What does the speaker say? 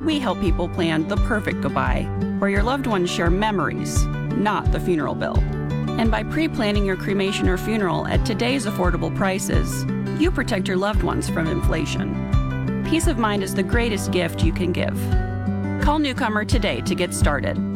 We help people plan the perfect goodbye, where your loved ones share memories, not the funeral bill. And by pre-planning your cremation or funeral at today's affordable prices, you protect your loved ones from inflation. Peace of mind is the greatest gift you can give. Call Newcomer today to get started.